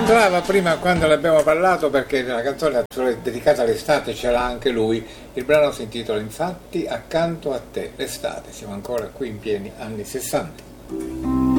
Sembrava prima quando ne abbiamo parlato, perché la canzone dedicata all'estate ce l'ha anche lui. Il brano si intitola infatti Accanto a te, l'estate. Siamo ancora qui in pieni anni 60.